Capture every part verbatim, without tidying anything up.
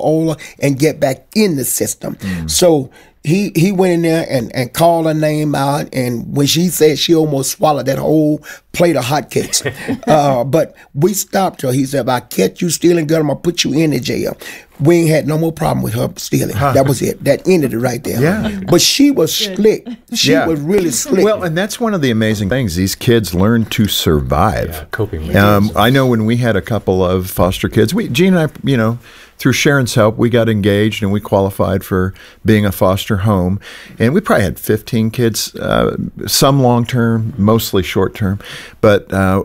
older and get back in the system. Mm. So he he went in there and, and called her name out, and when she said, she almost swallowed that whole plate of hotcakes. uh, but we stopped her. He said, if I catch you stealing, girl, I'm going to put you in the jail. We ain't had no more problem with her stealing. Huh. That was it. That ended it right there. Yeah. But she was slick. She yeah. was really slick. Well, and that's one of the amazing things. These kids learn to survive. Yeah, coping um, I know when we had a couple of foster kids, we, Gene and I, you know, through Sharon's help, we got engaged and we qualified for being a foster home. And we probably had fifteen kids, uh, some long-term, mostly short-term. But uh,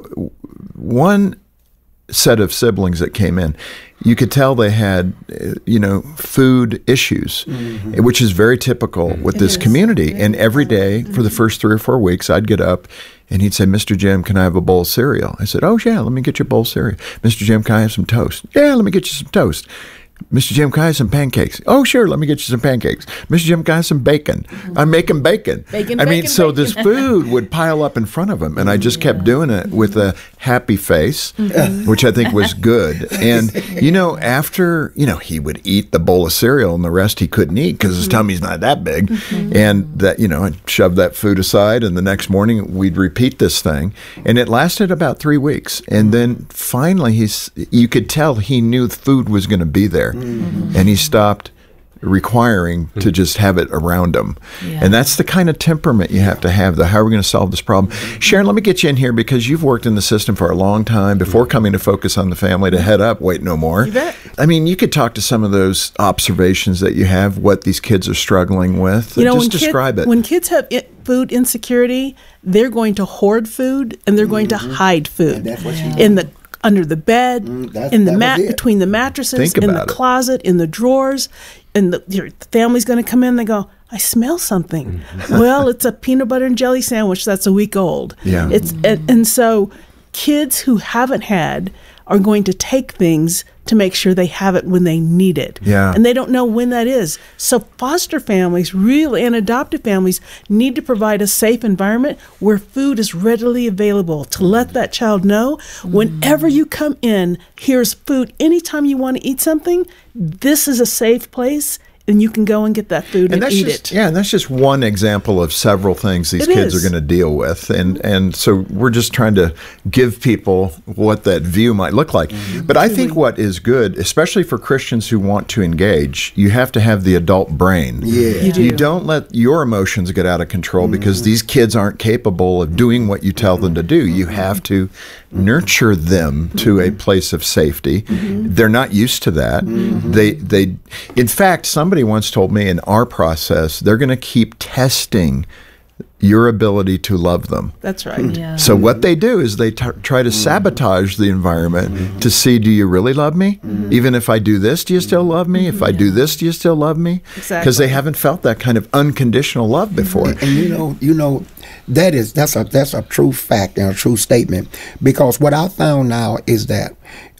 one set of siblings that came in, you could tell they had, you know, food issues, mm-hmm. which is very typical with it this is. community. And every day for the first three or four weeks, I'd get up and he'd say, Mister Jim, can I have a bowl of cereal? I said, oh, yeah, let me get you a bowl of cereal. Mister Jim, can I have some toast? Yeah, let me get you some toast. Mister Jim, can I have some pancakes? Oh, sure, let me get you some pancakes. Mister Jim, can I have some bacon? I'm making bacon. Bacon, I mean, bacon, so bacon. This food would pile up in front of him, and I just kept doing it with a happy face, mm-hmm. which I think was good. And, you know, after, you know, he would eat the bowl of cereal, and the rest he couldn't eat because his tummy's not that big. Mm-hmm. And that, you know, I'd shove that food aside, and the next morning we'd repeat this thing. And it lasted about three weeks. And then finally, he's, you could tell he knew food was going to be there. Mm-hmm. And he stopped requiring to just have it around him. Yeah. And that's the kind of temperament you have to have, the how are we going to solve this problem. Sharon, let me get you in here because you've worked in the system for a long time before coming to Focus on the Family to head up Wait No More. You bet. I mean, you could talk to some of those observations that you have, what these kids are struggling with. You know, just when describe kid, it. When kids have it, food insecurity, they're going to hoard food and they're going mm-hmm. to hide food. That's what she in the under the bed, mm, in the mat, between the mattresses, Think in the it. closet, in the drawers, and the, your family's going to come in. They go, I smell something. Well, it's a peanut butter and jelly sandwich that's a week old. Yeah. It's and, and so kids who haven't had are going to take things to make sure they have it when they need it. Yeah. And they don't know when that is. So foster families really and adoptive families need to provide a safe environment where food is readily available to let that child know mm. whenever you come in, here's food. Anytime you want to eat something, this is a safe place. And you can go and get that food and, and that's eat just, it. Yeah, and that's just one example of several things these it kids is. are going to deal with. And and so we're just trying to give people what that view might look like. Mm-hmm. But I think what is good, especially for Christians who want to engage, you have to have the adult brain. Yeah. You do. You don't let your emotions get out of control mm-hmm. because these kids aren't capable of doing what you tell them to do. You have to nurture them to a place of safety. Mm-hmm. They're not used to that. Mm-hmm. They they in fact, somebody once told me in our process, they're going to keep testing your ability to love them. That's right. Yeah. So what they do is they t- try to sabotage the environment mm-hmm. to see, do you really love me? Mm-hmm. Even if I do this, do you still love me? If I do this, do you still love me? Exactly. Because they haven't felt that kind of unconditional love before. And, and you know, you know, that is that's a that's a true fact and a true statement. Because what I found now is that,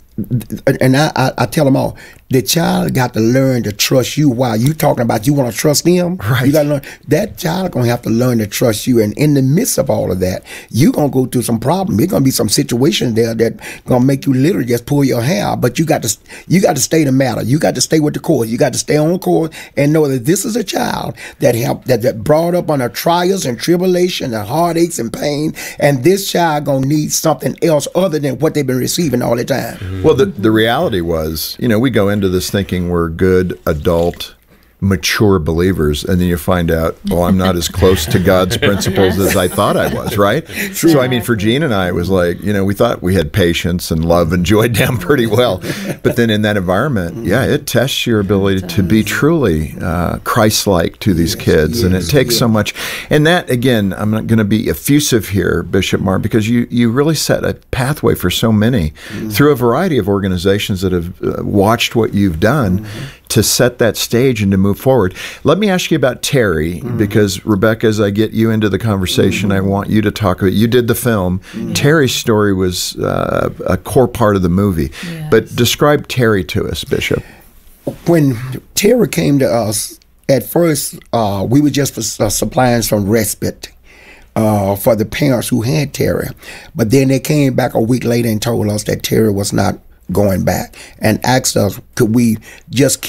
and I, I, I tell them all, the child got to learn to trust you. While you talking about you want to trust them, right. you got to learn. That child going to have to learn to trust you. And in the midst of all of that, you're going to go through some problems. There's going to be some situations there that going to make you literally just pull your hair out. But you got to you got to stay the matter. You got to stay with the course. You got to stay on course and know that this is a child that helped that, that brought up under trials and tribulation and heartaches and pain. And this child going to need something else other than what they've been receiving all the time. Mm-hmm. Well, the, the reality was, you know, we go into this thinking we're good adult, mature believers, and then you find out, oh, I'm not as close to God's principles as I thought I was, right? True. So, I mean, for Gene and I, it was like, you know, we thought we had patience and love and joy down pretty well. But then in that environment, yeah, it tests your ability to be truly uh, Christ-like to these yes, kids. yes, and it takes yes. so much. And that, again, I'm not going to be effusive here, Bishop Mark, because you, you really set a pathway for so many mm-hmm. through a variety of organizations that have uh, watched what you've done mm-hmm. to set that stage and to move forward. Let me ask you about Terry, mm-hmm. because Rebecca, as I get you into the conversation, mm-hmm. I want you to talk about, you did the film. Mm-hmm. Terry's story was uh, a core part of the movie. Yes. But describe Terry to us, Bishop. When Terry came to us, at first, uh, we were just uh, supplying some respite uh, for the parents who had Terry. But then they came back a week later and told us that Terry was not going back and asked us, could we just